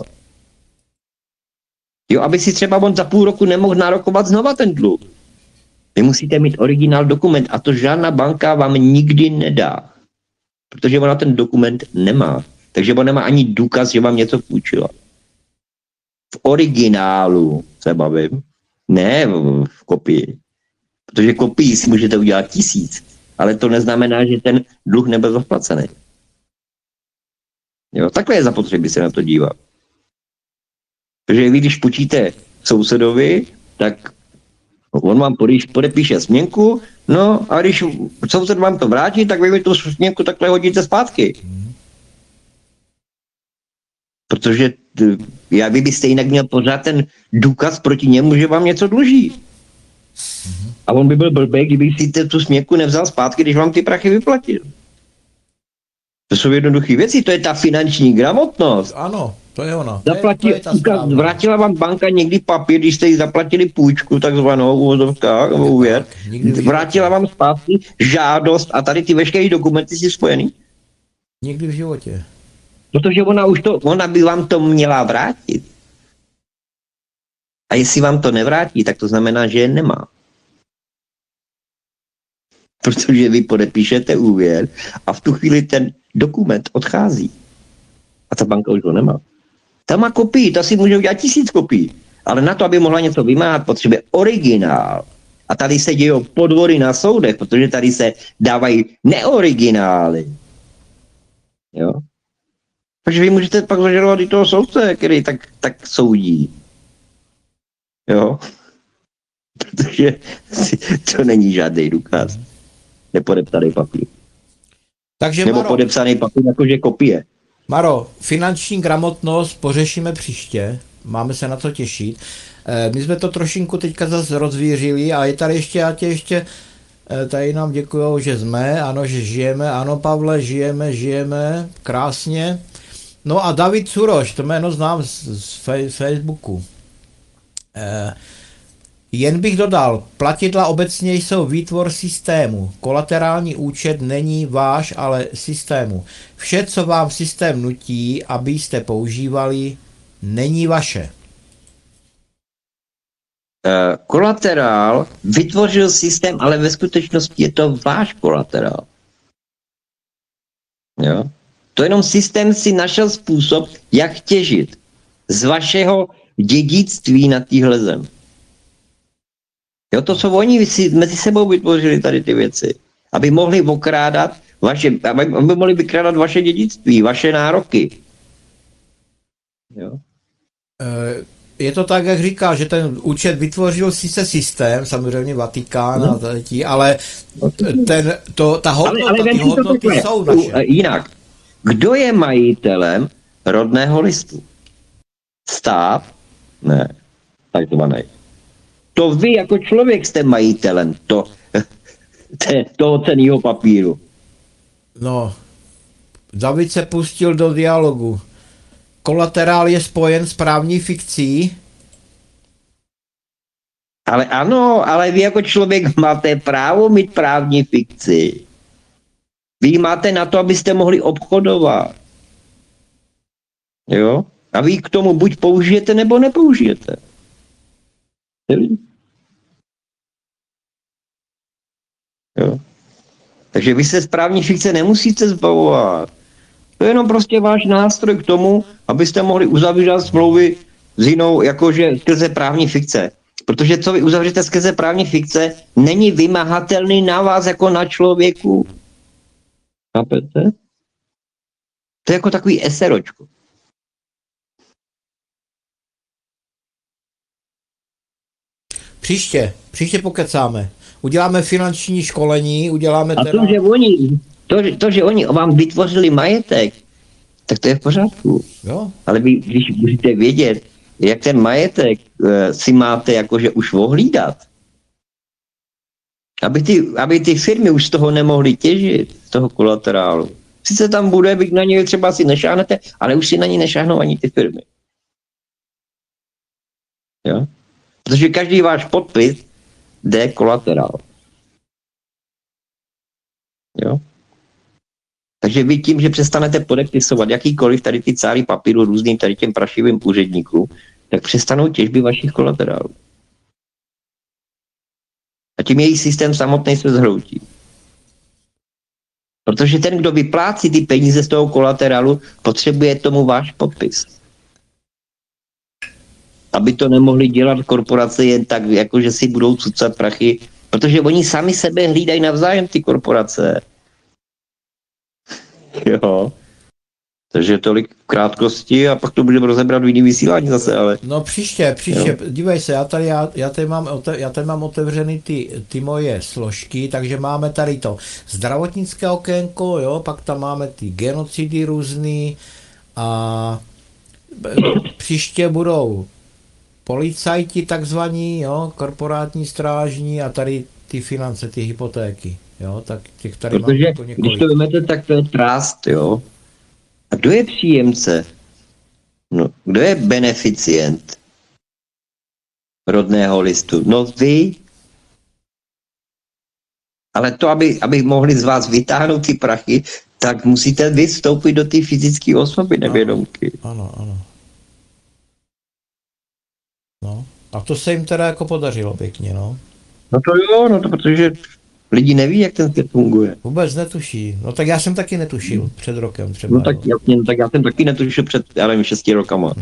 Jo, aby si třeba on za půl roku nemohl nárokovat znova ten dluh. Vy musíte mít originál dokument a to žádná banka vám nikdy nedá. Protože ona ten dokument nemá. Takže ona nemá ani důkaz, že vám něco půjčila. V originálu se bavím, ne v kopii. Protože kopii si můžete udělat 1000, ale to neznamená, že ten dluh nebyl zaplacený. Jo, takhle je zapotřebí se na to dívat. Protože vy, když počíte sousedovi, tak on vám podepíše směnku, no a když soused vám to vrátí, tak vy mi tu směnku takhle hodíte zpátky. Protože vy byste jinak měl pořád ten důkaz proti němu, že vám něco dluží. A on by byl blbý, kdyby si tu směnku nevzal zpátky, když vám ty prachy vyplatil. To jsou jednoduché věci, to je ta finanční gramotnost. Ano, to je ono. Vrátila vám banka někdy papír, když jste jí zaplatili půjčku, takzvanou úvěr. Vrátila vám zpátky žádost a tady ty veškeré dokumenty si spojený? Nikdy v životě. Protože ona by vám to měla vrátit. A jestli vám to nevrátí, tak to znamená, že je nemá. Protože vy podepíšete úvěr a v tu chvíli ten dokument odchází. A ta banka už ho nemá. Ta má kopii, ta si může udělat 1000 kopií. Ale na to, aby mohla něco vymáhat, potřebuje originál. A tady se dějí podvody na soudech, protože tady se dávají neoriginály. Jo? Takže vy můžete pak zažalovat i toho soudce, který tak soudí. Jo? Protože to není žádný důkaz. Nepodepsaný papír. Takže nebo podepsaný papír jakože kopie. Maro, finanční gramotnost pořešíme příště. Máme se na to těšit. My jsme to trošinku teďka zase rozvířili a je tady ještě tady nám děkujou, že jsme, ano, že žijeme, ano Pavle, žijeme, krásně. No a David Suroš, to jméno znám z Facebooku. Jen bych dodal, platidla obecně jsou výtvor systému. Kolaterální účet není váš, ale systému. Vše, co vám systém nutí, abyste používali, není vaše. Kolaterál vytvořil systém, ale ve skutečnosti je to váš kolaterál. Jo? To jenom systém si našel způsob, jak těžit z vašeho dědictví na téhle zem. Jo, to, co oni si mezi sebou vytvořili tady ty věci, aby mohli okrádat aby mohli vykrádat vaše dědictví, vaše nároky. Jo? Je to tak, jak říká, že ten účet vytvořil sice systém, samozřejmě Vatikán a tady, ale ta hodnota, ty hodnoty jsou naše. Jinak, kdo je majitelem rodného listu? Stát? Ne, takzvaný. To vy jako člověk jste majitelem toho cenného papíru. No, David se pustil do dialogu. Kolaterál je spojen s právní fikcí? Ale ano, ale vy jako člověk máte právo mít právní fikci. Vy máte na to, abyste mohli obchodovat. Jo? A vy k tomu buď použijete, nebo nepoužijete. Jo? Takže vy se z právní fikce nemusíte zbavovat. To je jenom prostě váš nástroj k tomu, abyste mohli uzavírat smlouvy s jinou, jakože skrze právní fikce. Protože co vy uzavřete skrze právní fikce, není vymahatelný na vás jako na člověku. Chápete? To je jako takový eseročko. Příště pokecáme. Uděláme finanční školení, uděláme teda... To, že oni vám vytvořili majetek, tak to je v pořádku. Jo. Ale vy, když můžete vědět, jak ten majetek si máte jakože už ohlídat, aby ty firmy už z toho nemohly těžit, z toho kolaterálu. Sice tam bude, vy na něj třeba si nešáhnete, ale už si na ní nešáhnou ani ty firmy. Jo? Protože každý váš podpis jde kolaterál. Jo? Takže vy tím, že přestanete podepisovat jakýkoliv tady ty cáry papíru různým tady těm prašivým úředníkům, tak přestanou těžby vašich kolaterálů. A tím jejich systém samotný se zhroutí. Protože ten, kdo vyplácí ty peníze z toho kolaterálu, potřebuje tomu váš podpis. aby to nemohli dělat korporace jen tak, jako že si budou cucat prachy, protože oni sami sebe hlídají navzájem, ty korporace. Jo. Takže tolik v krátkosti a pak to budeme rozebrat v jiný vysílání zase, ale... No příště, dívej se, já tady mám otevřený ty moje složky, takže máme tady to zdravotnické okénko, jo, pak tam máme ty genocidy různý a příště budou policajti takzvaní, jo, korporátní strážní a tady ty finance, ty hypotéky, jo, tak těch tady protože mám jako několik. když to vymete, tak to je trust, jo. A kdo je příjemce? No, kdo je beneficient rodného listu? No vy. Ale to, aby mohli z vás vytáhnout ty prachy, tak musíte vy vstoupit do té fyzické osoby nevědomky. Ano. No, a to se jim teda jako podařilo pěkně, no. No to jo, no to protože lidi neví, jak ten svět funguje. Vůbec netuší. No tak já jsem taky netušil před rokem třeba. No tak já jsem taky netušil před, já nevím, 6 rokama.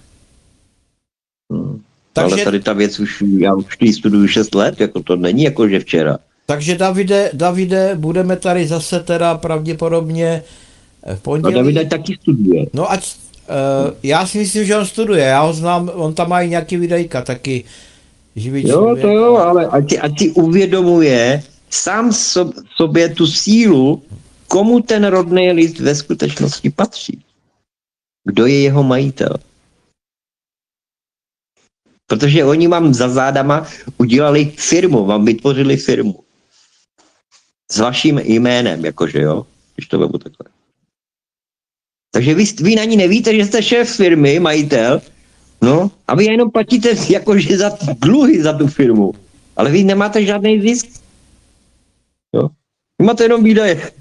Takže, ale tady ta věc já už ji studuju 6 let, jako to není jako, že včera. Takže Davide, budeme tady zase teda pravděpodobně v pondělí. A Davide taky studuje. No já si myslím, že on studuje, já ho znám, on tam má i nějaký videjka taky. Živý člověk. Jo, to jo, ale ať si uvědomuje sám sobě tu sílu, komu ten rodný list ve skutečnosti patří. Kdo je jeho majitel. Protože oni vám za zádama udělali firmu, vám vytvořili firmu. S vaším jménem, jakože jo, když to vemu takhle. Takže vy na ní nevíte, že jste šéf firmy, majitel, no, a vy jenom platíte jakože za dluhy za tu firmu. Ale vy nemáte žádný zisk. Jo? Vy máte jenom výdaje.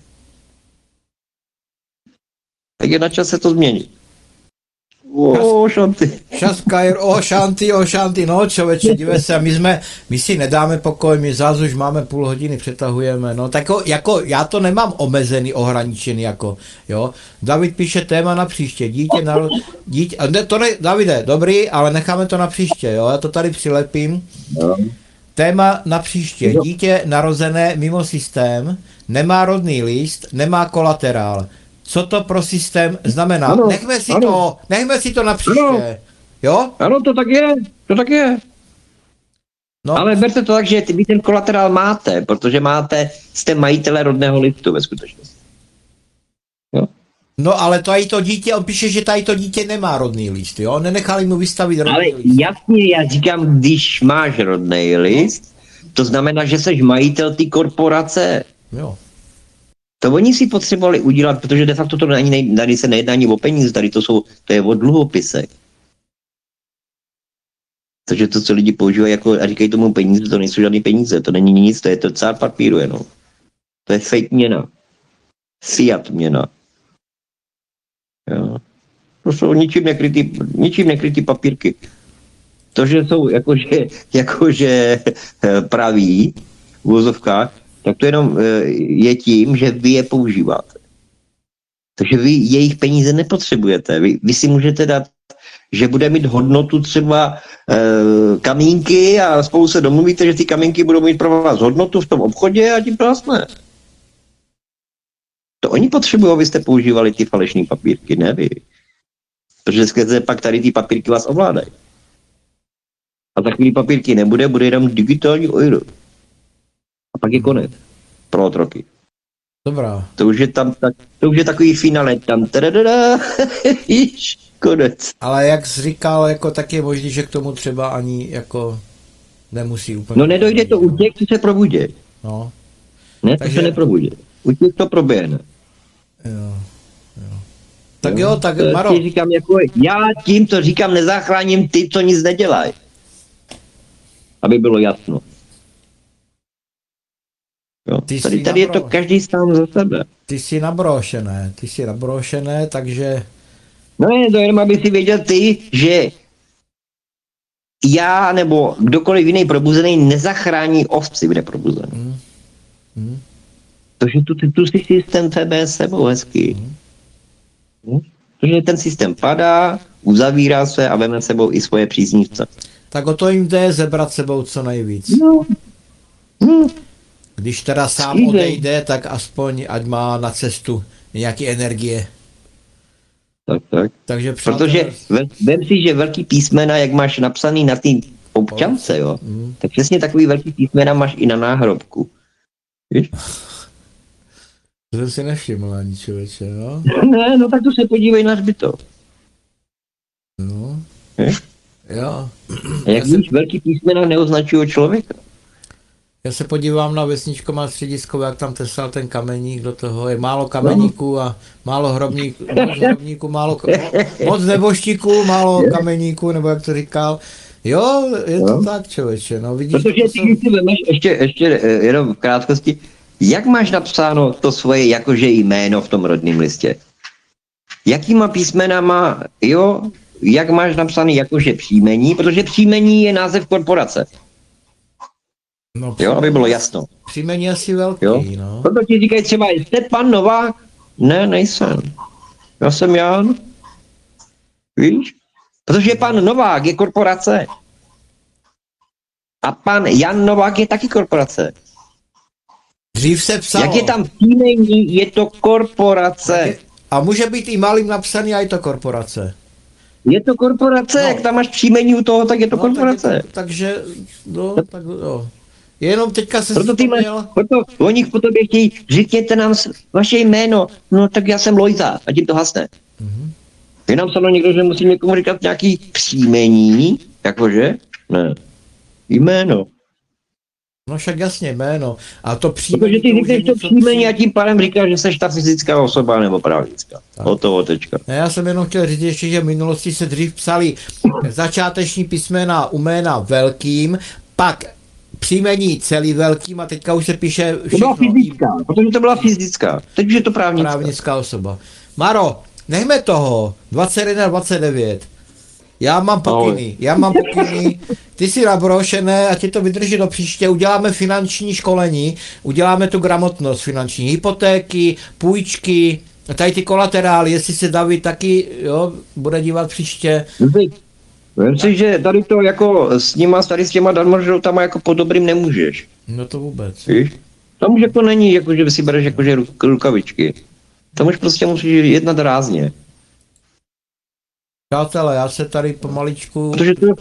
Tak je na čase to změnit. Šanty. Šanty, no člověče, dívej se, my si nedáme pokoj, my zás už máme půl hodiny, přetahujeme, no tak jako já to nemám omezený, ohraničený, jako, jo. David píše téma na příště, Davide, dobrý, ale necháme to na příště, jo, já to tady přilepím. No. Téma na příště, dítě narozené mimo systém, nemá rodný list, nemá kolaterál. Co to pro systém znamená? Ano, nechme si to na příště. Ano. Jo? Ano, to tak je. No. Ale berte to tak, že vy ten kolaterál máte, protože jste majitele rodného listu ve skutečnosti. Jo? No ale to dítě, on píše, že tady to dítě nemá rodný list, jo? Nenechali mu vystavit rodný list. Ale jasně, já říkám, když máš rodný list, to znamená, že jsi majitel té korporace. Jo. To oni si potřebovali udělat, protože de facto tady se nejedná ani o peníze, tady to je o dluhopisech. Takže to, co lidi používají jako, a říkají tomu peníze, to nejsou žádné peníze, to není nic, to je to cár papíru jenom. To je fake měna. Fiat měna. Jo. To jsou ničím nekrytý papírky. To, že jsou jakože praví v uvozovkách, tak to jenom je tím, že vy je používáte. Takže vy jejich peníze nepotřebujete. Vy si můžete dát, že bude mít hodnotu třeba kamínky a spolu se domluvíte, že ty kamínky budou mít pro vás hodnotu v tom obchodě a tím prásne. To oni potřebují, abyste používali ty falešné papírky, ne vy. Protože skrze pak tady ty papírky vás ovládají. A takový papírky nebude, bude jenom digitální euro. A pak je konec. Pro otroky. Dobrá. To už je takový finále. Tam konec. Ale jak jsi říkal, jako tak je možný, že k tomu třeba ani jako nemusí úplně. No nedojde to u těch, co se probudí. No. Ne, takže to se neprobudí. U těch to proběhne. Jo. Tak jo, tak Maro. Já tímto říkám, nezachráním ty, co nic nedělají. Aby bylo jasno. Jo. Tady je to každý sám za sebe. Ty jsi nabrošené, takže... No je to jenom, aby si věděl ty, že já nebo kdokoliv jiný probuzený nezachrání ovci v neprobuzeném. Takže tu si systém tebe s sebou hezký. Takže ten systém padá, uzavírá se a veme sebou i svoje příznivce. Tak o to jim jde zebrat sebou co nejvíc. No. Když teda sám Přijde. odejde, tak aspoň ať má na cestu nějaké energie. Tak. Takže Protože vem si, že velký písmena, jak máš napsaný na té občance, jo, tak přesně takový velký písmena máš i na náhrobku. Víš? To jsem si nevšiml ani, člověče, no. Ne, no tak to se podívej na hřbitov. No. Je? Jo. A jak víš, velký písmena neoznačují člověka. Já se podívám na vesničko má středisko, jak tam tesal ten kameník do toho. Je málo kameníků a málo hrobníků, moc neboštíků, málo kameníků, nebo jak to říkal. Jo, je to tak, člověče, no vidíš. Protože ty, když si vemeš ještě jenom v krátkosti, jak máš napsáno to svoje jakože jméno v tom rodném listě? Jakýma písmenama, jo, jak máš napsaný jakože příjmení, protože příjmení je název korporace. No, Jo, aby bylo jasno. příjmení asi velký, Jo? no. Proto ti říkají třeba, jste pan Novák? Ne, nejsem. Já jsem Jan. Víš? Protože pan Novák je korporace. A pan Jan Novák je taky korporace. Dřív se psalo. Jak je tam příjmení, je to korporace. A může být i malým napsaný, a je to korporace. Je to korporace, No. jak tam máš příjmení u toho, tak je to No, korporace. Takže, no, tak jo. Jenom teďka se Proto vzpomněl. proto oni po tobě chtějí, řekněte nám vaše jméno, no tak já jsem Lojza, a tím to hasne. Je nám psáno někdo, že musí někomu říkat nějaký příjmení, jakože? Ne. Jméno. No však jasně, jméno. A to příjmení... Protože ty to už je říkáš to něco příjmení a tím pádem říkáš, že jsi ta fyzická osoba nebo právnická. Hotovo, tečka. Ne, já jsem jenom chtěl říct ještě, že v minulosti se dřív psali začáteční písmena u jména velkým, pak příjmení celý velkým a teďka už se píše To byla všechno. fyzická, protože to byla fyzická. Teď už je to právnická. Právnická osoba. Maro, nechme toho. 21, 29. Já mám pokyny, ty si nabrošené a ti to vydrží do příště, uděláme finanční školení, uděláme tu gramotnost finanční, hypotéky, půjčky, tady ty kolaterály, jestli se David taky, jo, bude dívat příště. Vem si, že tady to jako s nima, tady s těma darmožroutama jako po dobrým nemůžeš. No to vůbec. Víš? Tam už jako není, jako že si bereš jakože rukavičky. Tam už prostě musíš jednat rázně. Přátelé, já se tady pomaličku... Protože to...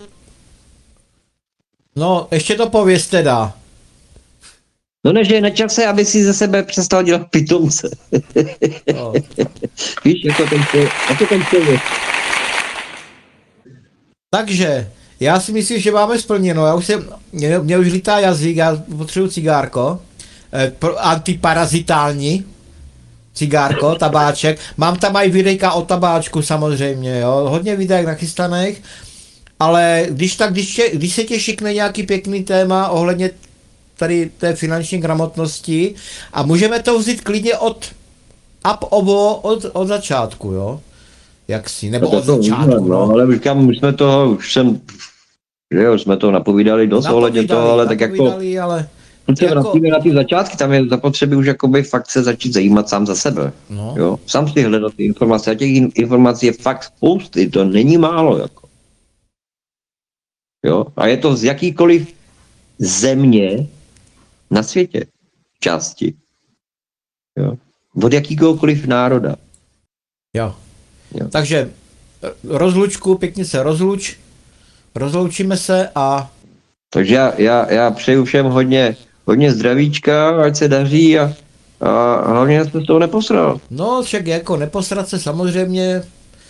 No, ještě to pověz teda. No ne, že je na čase, aby si ze sebe přestal dělat pitomce. No. Víš, jako ten člověk. Takže, já si myslím, že máme splněno. Mě už lítá jazyk, já potřebuji cigárko. Antiparazitální cigárko, tabáček. Mám tam i videjka o tabáčku samozřejmě, jo. Hodně videek nachystaných. Ale když se tě šikne nějaký pěkný téma ohledně tady té finanční gramotnosti a můžeme to vzít klidně od začátku, jo. Jak si, nebo od začátku, no. Ale říkám, jsme to napovídali dost ohledně toho, ale tak jako... Ale se vracíme na ty začátky, tam je zapotřebí už jakoby fakt se začít zajímat sám za sebe. No. Jo? Sám si hledat ty informace a těch informací je fakt spousty, to není málo. Jako. Jo? A je to z jakýkoliv země na světě, části. Jo? Od jakýkoliv národa. Jo. Takže rozlučku, pěkně se rozloučíme se a... Takže já přeju všem hodně zdravíčka, ať se daří a hlavně jsem z toho neposral. No, však jako neposrat se samozřejmě,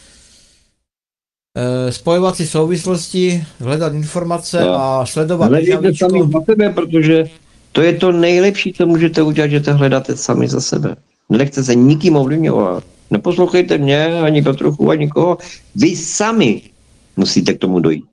spojovat si souvislosti, hledat informace a sledovat hledejte sami za sebe, protože to je to nejlepší, co můžete udělat, že to hledáte sami za sebe. Nenechte se nikým ovlivňovat. Neposlouchejte mě, ani Petruchu, ani nikoho. Vy sami musíte k tomu dojít.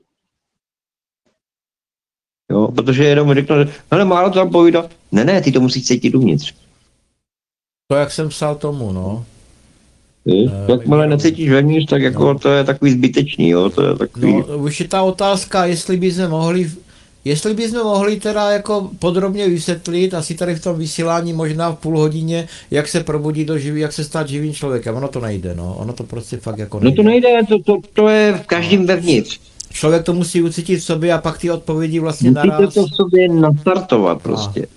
Jo, protože jenom řeknu, že hele, málo to tam povídat. Ne, ty to musíš cítit uvnitř. To, jak jsem psal tomu, no. Jakmile necítíš vevnitř, tak jako to je takový zbytečný, jo, to je takový... No, už je ta otázka, jestli by jsme mohli Jestli bychom mohli teda jako podrobně vysvětlit, asi tady v tom vysílání možná v půl hodině, jak se probudit do živý, jak se stát živým člověkem. Ono to nejde, no. Ono to prostě fakt jako nejde. No to nejde, to je v každém vevnitř. Člověk to musí ucítit v sobě a pak ty odpovědi vlastně Musíte naraz. to v sobě nastartovat prostě.